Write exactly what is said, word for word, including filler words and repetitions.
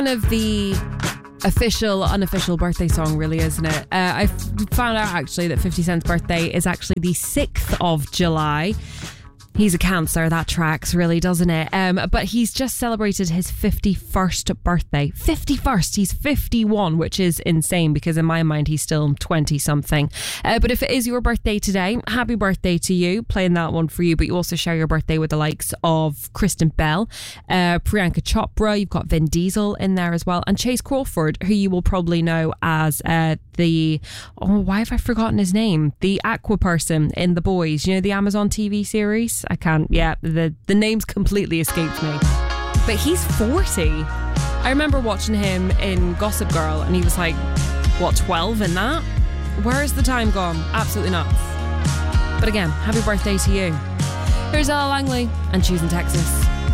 of the official, unofficial birthday song, really, isn't it? Uh, I found out actually that fifty Cent's birthday is actually the sixth of July. He's a Cancer, that tracks really, doesn't it? Um, but he's just celebrated his fifty-first birthday. fifty-first, he's fifty-one, which is insane because in my mind he's still twenty-something. Uh, but if it is your birthday today, happy birthday to you. Playing that one for you, but you also share your birthday with the likes of Kristen Bell, uh, Priyanka Chopra, you've got Vin Diesel in there as well, and Chase Crawford, who you will probably know as uh, the... Oh, why have I forgotten his name? The Aqua person in The Boys, you know, the Amazon T V series? I can't, yeah, the, the name's completely escaped me. But he's forty. I remember watching him in Gossip Girl and he was like, what, twelve in that? Where has the time gone? Absolutely nuts. But again, happy birthday to you. Here's Ella Langley and Choosing Texas.